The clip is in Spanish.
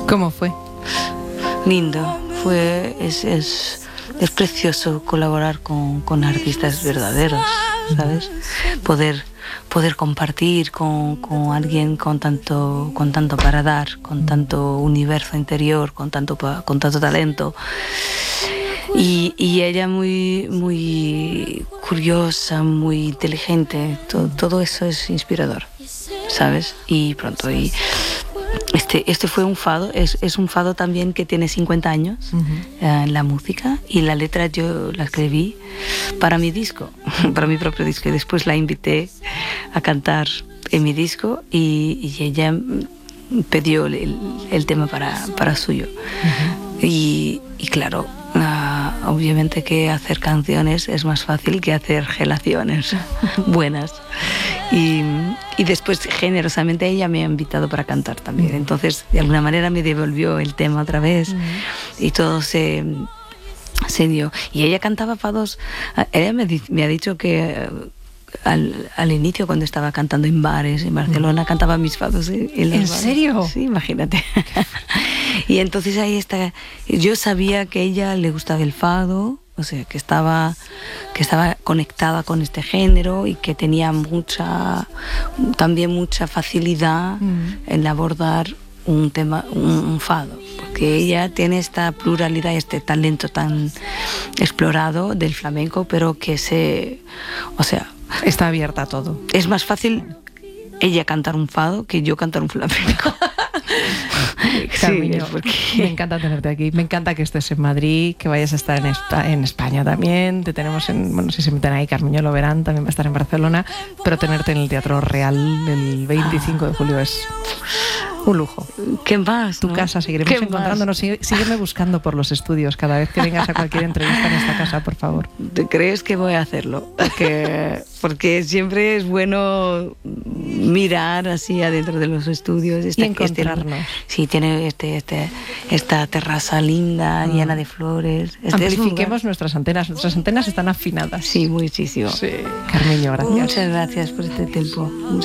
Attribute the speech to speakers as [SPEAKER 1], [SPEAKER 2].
[SPEAKER 1] ¿Cómo fue?
[SPEAKER 2] Lindo, es precioso colaborar con artistas verdaderos, ¿sabes? Poder compartir con alguien con tanto para dar, con tanto universo interior, con tanto talento. Y ella muy curiosa, muy inteligente, todo eso es inspirador, ¿sabes? Y pronto, este fue un fado, es un fado también que tiene 50 años, la música, y la letra yo la escribí para mi disco, para mi propio disco, y después la invité a cantar en mi disco y ella pidió el tema para suyo. Y claro, obviamente que hacer canciones es más fácil que hacer relaciones buenas. Y después generosamente ella me ha invitado para cantar también. Entonces de alguna manera me devolvió el tema otra vez y todo se dio. Y ella cantaba fados. Ella me ha dicho que al inicio, cuando estaba cantando en bares en Barcelona, cantaba mis fados en los
[SPEAKER 1] ¿En
[SPEAKER 2] bares.
[SPEAKER 1] serio?
[SPEAKER 2] Sí, imagínate. Y entonces ahí está. Yo sabía que a ella le gustaba el fado, o sea, que estaba conectada con este género y que tenía también mucha facilidad en abordar un tema, un fado, porque ella tiene esta pluralidad, este talento tan explorado del flamenco, pero que
[SPEAKER 1] está abierta a todo.
[SPEAKER 2] Es más fácil ella cantar un fado que yo cantar un flamenco.
[SPEAKER 1] Carmiño,
[SPEAKER 2] sí, porque...
[SPEAKER 1] me encanta tenerte aquí. Me encanta que estés en Madrid, que vayas a estar en España también. Te tenemos si se meten ahí, Carmiño lo verán, también va a estar en Barcelona. Pero tenerte en el Teatro Real el 25 de julio es un lujo.
[SPEAKER 2] ¿Qué más?
[SPEAKER 1] Tu casa, seguiremos encontrándonos. Sígueme buscando por los estudios cada vez que vengas a cualquier entrevista en esta casa, por favor.
[SPEAKER 2] ¿Te crees que voy a hacerlo? Porque siempre es bueno mirar así adentro de los estudios
[SPEAKER 1] y encontrarnos.
[SPEAKER 2] Sí, tiene esta terraza linda, llena de flores.
[SPEAKER 1] Amplifiquemos nuestras antenas. Nuestras antenas están afinadas.
[SPEAKER 2] Sí, muchísimo.
[SPEAKER 1] Sí. Carmiño, gracias.
[SPEAKER 2] Muchas gracias por este tiempo.